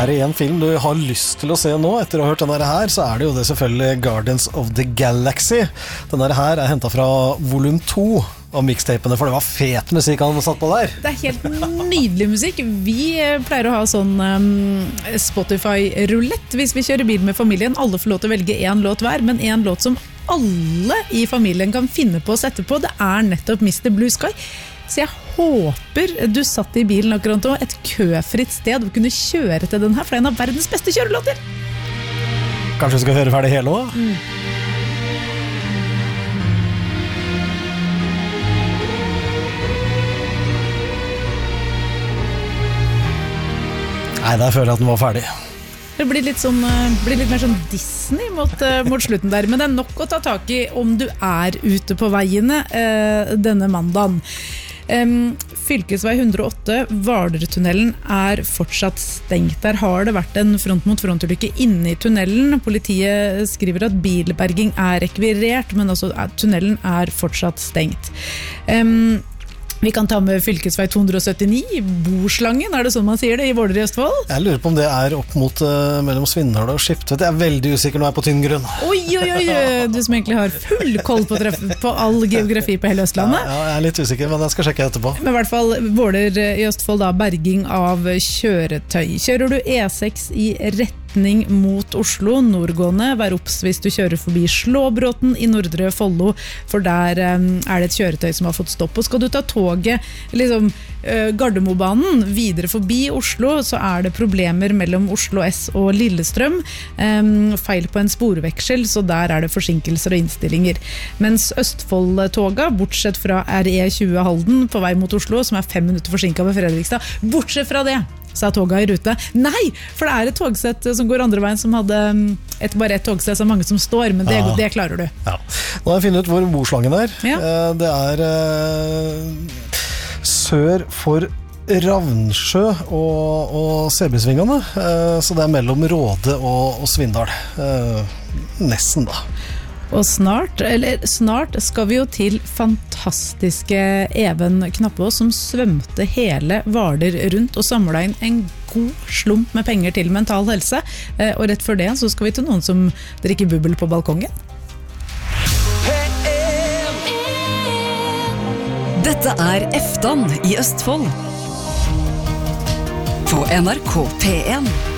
Det en film du har lyst til å se nå etter å ha hørt denne her, så det jo det selvfølgelig Guardians of the Galaxy. Denne her hentet fra volum 2 av mixtapene, for det var fet musikk han satt på der. Det helt nydelig musikk. Vi pleier å ha sånn Spotify-rulett hvis vi kjører bil med familien. Alle får lov til å velge en låt hver, men en låt som alle i familien kan finne på å sette på, det nettopp Mr. Blue Sky. Så jeg håper du satt i bilen akkurat nå, et køfritt sted og kunne kjøre til den her, for det en av verdens beste kjørelåter. Kanskje vi skal høre ferdig hele også? Nei, der føler jeg at den var ferdig. Det blir litt mer sånn Disney mot slutten der, men det nok å ta tak i om du ute på veiene denne mandagen. Fylkesvei 108, Hvalertunnelen fortsatt stengt. Der har det vært en front-mot-front-ulykke inne i tunnelen. Politiet skriver at bilberging rekvirert, men også tunnelen fortsatt stengt. Vi kan ta med fylkesvei 279, Borslangen, det sånn man sier det i Våler i Østfold? Jeg lurer på om det opp mot mellom Svindal og Skiptvet. Jeg veldig usikker når jeg på tynn grunn. Oi, du som egentlig har full koll på all geografi på hele Østlandet. Ja, jeg litt usikker, men jeg skal sjekke etterpå. Men i hvert fall, Våler i Østfold, berging av kjøretøy. Kjører du E6 i retning mot Oslo, nordgående, vær obs hvis du kjører forbi Slåbråten i Nordre Follo, for der det et kjøretøy som har fått stopp. Og skal du ta toget, Gardermobanen, videre forbi Oslo, så det problemer mellom Oslo S og Lillestrøm. Feil på en sporveksel, så der det forsinkelser og innstillinger. Mens Østfold-toga, bortsett fra RE20 Halden på vei mot Oslo, som 5 minutter forsinket ved Fredrikstad, bortsett fra det, så toga i rute. Nei, for det et togsett som går andre veien som hadde bare et togsett så mange som står, men det klarer du. Ja. Nå har jeg funnet ut hvor Borslangen Ja. Det sør for Ravnsjø og Sebysvingene, så det mellom Råde og Svindal. Nesten da. Og snart skal vi jo til fantastiske Even Knappås, som svømte hele Hvaler rundt og samlet inn en god slump med penger til mental helse. Og rett før det så skal vi til noen som drikker bubbel på balkongen. Dette Eftan i Østfold på NRK P1.